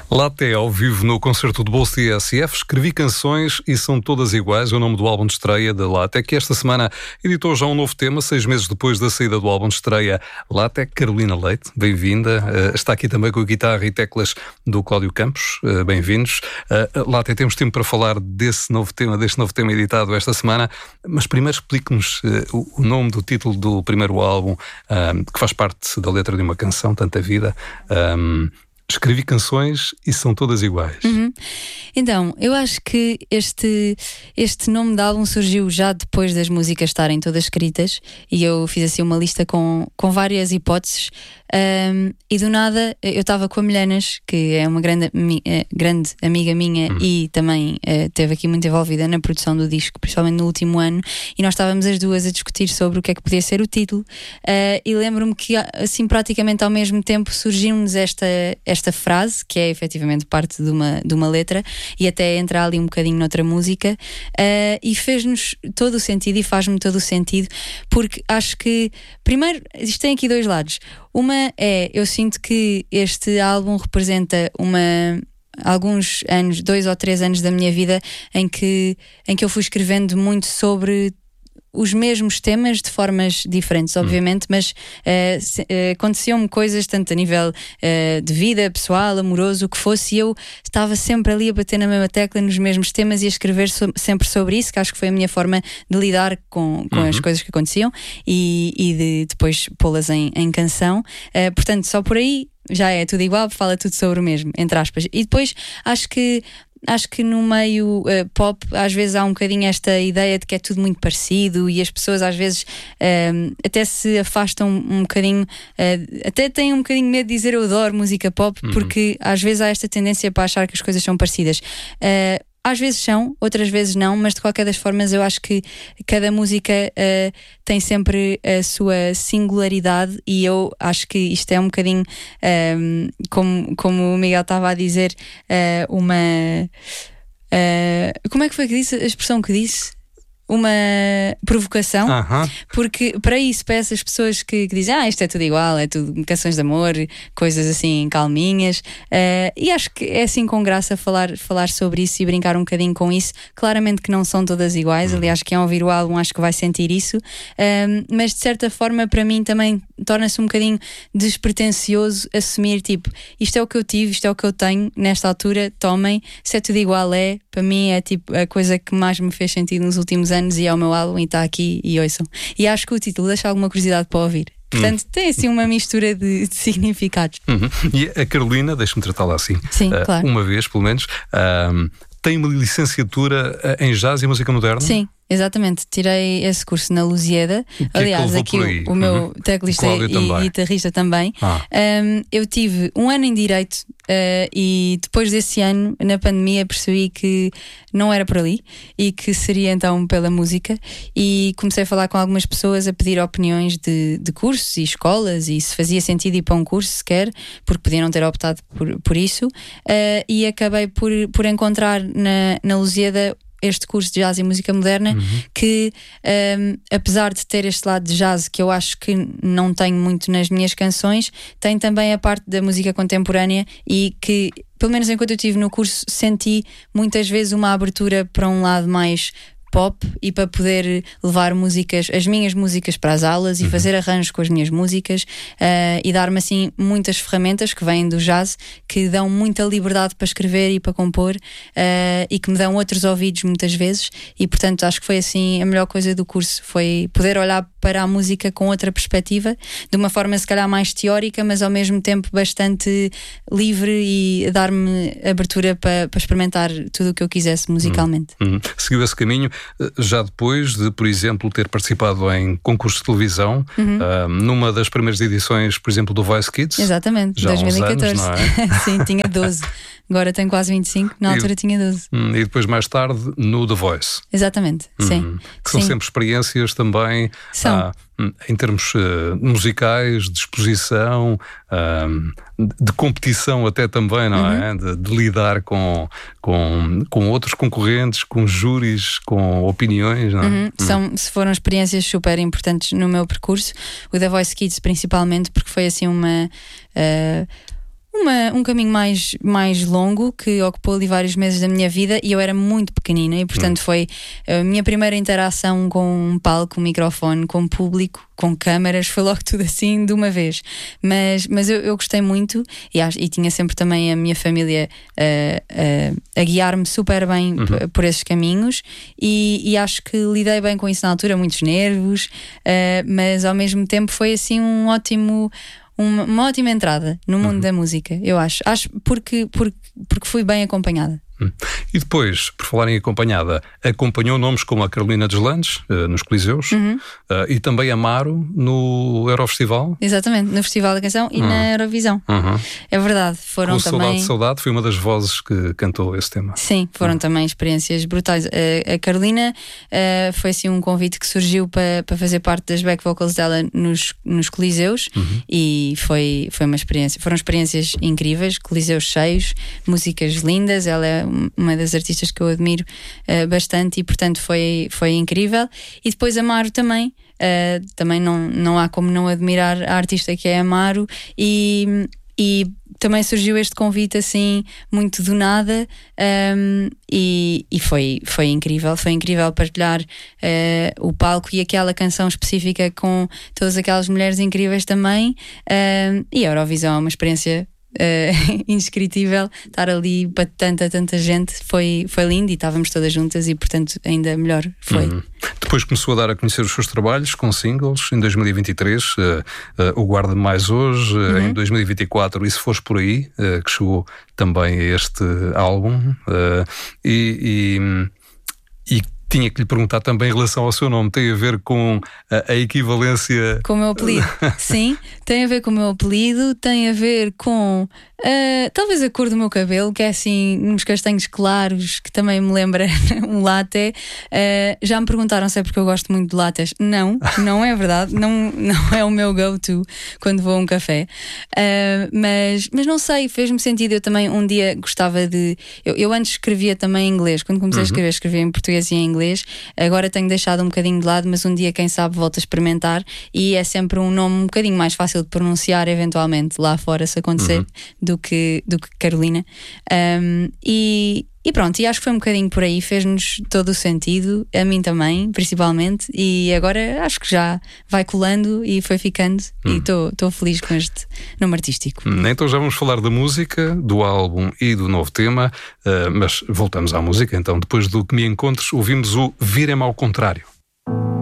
Laté ao vivo no concerto de Bolsa TSF, escrevi canções e são todas iguais. É o nome do álbum de estreia da Laté, que esta semana editou já um novo tema, 6 meses depois da saída do álbum de estreia. Laté, Carolina Leite, bem-vinda. Está aqui também com a guitarra e teclas do Cláudio Campos. Bem-vindos. Laté, temos tempo para falar deste novo tema editado esta semana, mas primeiro explique-nos o nome do título do primeiro álbum, que faz parte da letra de uma canção, Tanta Vida. Escrevi canções e são todas iguais. Então, eu acho que este nome de álbum surgiu já depois das músicas estarem todas escritas, e eu fiz assim uma lista com várias hipóteses, e do nada eu estava com a Milhanas, que é uma grande amiga minha e também esteve aqui muito envolvida na produção do disco, principalmente no último ano, e nós estávamos as duas a discutir sobre o que é que podia ser o título, e lembro-me que assim praticamente ao mesmo tempo surgiu-nos esta frase, que é efetivamente parte de uma letra, e até entra ali um bocadinho noutra música, e fez-nos todo o sentido, e faz-me todo o sentido, porque acho que, primeiro, isto tem aqui dois lados. Uma é, eu sinto que este álbum representa alguns anos, 2 ou 3 anos da minha vida em que eu fui escrevendo muito sobre os mesmos temas de formas diferentes, obviamente, mas aconteciam-me coisas tanto a nível de vida, pessoal, amoroso, o que fosse, e eu estava sempre ali a bater na mesma tecla nos mesmos temas e a escrever sempre sobre isso, que acho que foi a minha forma de lidar com as coisas que aconteciam e de depois pô-las em canção. Portanto, só por aí já é tudo igual, fala tudo sobre o mesmo, entre aspas. E depois acho que no meio pop às vezes há um bocadinho esta ideia de que é tudo muito parecido, e as pessoas às vezes até se afastam um bocadinho, até têm um bocadinho medo de dizer eu adoro música pop, porque às vezes há esta tendência para achar que as coisas são parecidas. Às vezes são, outras vezes não, mas de qualquer das formas eu acho que cada música tem sempre a sua singularidade, e eu acho que isto é um bocadinho, como o Miguel estava a dizer, como é que foi que disse? A expressão que disse? Uma provocação, porque para essas pessoas que dizem isto é tudo igual, é tudo canções de amor, coisas assim calminhas, e acho que é assim com graça falar sobre isso e brincar um bocadinho com isso. Claramente que não são todas iguais, aliás, quem ouvir o álbum acho que vai sentir isso, mas de certa forma para mim também torna-se um bocadinho despretensioso assumir, tipo, isto é o que eu tive, isto é o que eu tenho nesta altura, tomem, se é tudo igual, para mim é tipo a coisa que mais me fez sentido nos últimos anos, e é o meu álbum e está aqui, e ouçam. E acho que o título deixa alguma curiosidade para ouvir. Portanto, tem assim uma mistura de significados. E a Carolina, deixa-me tratá-la assim, sim, claro. Uma vez pelo menos, tem uma licenciatura em jazz e música moderna? Sim, exatamente. Tirei esse curso na Lusíada. Aliás, aqui o meu teclista e guitarrista também. Eu tive um ano em Direito, e depois desse ano, na pandemia, percebi que não era por ali e que seria então pela música, e comecei a falar com algumas pessoas, a pedir opiniões de cursos e escolas, e se fazia sentido ir para um curso sequer, porque podiam não ter optado por isso, e acabei por encontrar na Lusíada este curso de jazz e música moderna, que apesar de ter este lado de jazz que eu acho que não tenho muito nas minhas canções, tem também a parte da música contemporânea, e que, pelo menos enquanto eu estive no curso, senti muitas vezes uma abertura para um lado mais pop, e para poder levar as minhas músicas para as aulas e fazer arranjos com as minhas músicas, e dar-me assim muitas ferramentas que vêm do jazz, que dão muita liberdade para escrever e para compor, e que me dão outros ouvidos muitas vezes, e portanto acho que foi assim a melhor coisa do curso, foi poder olhar para a música com outra perspectiva, de uma forma se calhar mais teórica, mas ao mesmo tempo bastante livre, e dar-me abertura para experimentar tudo o que eu quisesse musicalmente. Seguiu esse caminho já depois de, por exemplo, ter participado em concursos de televisão, numa das primeiras edições, por exemplo, do Voice Kids. Exatamente, já 2014. Há uns anos, não é? Sim, tinha 12. Agora tenho quase 25, na altura tinha 12. E depois mais tarde no The Voice. Exatamente, sim. Que são sempre experiências também, em termos musicais, de exposição, de competição até também, não é? De lidar com outros concorrentes, com júris, com opiniões, não é? Foram experiências super importantes no meu percurso. O The Voice Kids principalmente, porque foi assim um caminho mais longo, que ocupou ali vários meses da minha vida, e eu era muito pequenina, e portanto foi a minha primeira interação com um palco, um microfone, com público, com câmaras, foi logo tudo assim de uma vez. Mas eu gostei muito, e tinha sempre também a minha família a guiar-me super bem por esses caminhos, e acho que lidei bem com isso na altura, muitos nervos, mas ao mesmo tempo foi assim uma ótima entrada no mundo da música, eu acho porque fui bem acompanhada. E depois, por falar em acompanhada, acompanhou nomes como a Carolina Deslandes nos Coliseus, e também Amaro no Eurofestival. Exatamente, no Festival da Canção e na Eurovisão. É verdade, foram com também... Saudade foi uma das vozes que cantou esse tema. Sim, foram também experiências brutais. A Carolina foi assim um convite que surgiu para fazer parte das back vocals dela nos Coliseus, e foi uma experiência, foram experiências incríveis, Coliseus cheios, músicas lindas. Ela é uma das artistas que eu admiro bastante, e portanto foi incrível. E depois Amaro também não há como não admirar a artista que é Amaro, e também surgiu este convite assim muito do nada, e foi incrível partilhar o palco e aquela canção específica com todas aquelas mulheres incríveis também, e a Eurovisão é uma experiência indescritível. Estar ali para tanta gente foi lindo, e estávamos todas juntas, e portanto ainda melhor foi. Depois começou a dar a conhecer os seus trabalhos com singles em 2023, o Guarda Mais Hoje, em 2024 E Se Fores Por Aí, que chegou também a este álbum, e tinha que lhe perguntar também em relação ao seu nome. Tem a ver com a equivalência... Com o meu apelido. Sim, tem a ver com o meu apelido, tem a ver com talvez a cor do meu cabelo, que é assim uns castanhos claros, que também me lembra um latte. Já me perguntaram se é porque eu gosto muito de lattes. Não é verdade, não é o meu go-to quando vou a um café, mas não sei, fez-me sentido. Eu também um dia gostava de... Eu antes escrevia também em inglês, quando comecei a escrever em português e em inglês. Agora tenho deixado um bocadinho de lado, mas um dia, quem sabe, volto a experimentar, e é sempre um nome um bocadinho mais fácil de pronunciar, eventualmente, lá fora, se acontecer, do que Carolina. E pronto, e acho que foi um bocadinho por aí, fez-nos todo o sentido, a mim também, principalmente, e agora acho que já vai colando e foi ficando, e estou feliz com este nome artístico. Então já vamos falar da música, do álbum e do novo tema, mas voltamos à música. Então, depois do Que Me Encontres, ouvimos o Virem ao Contrário.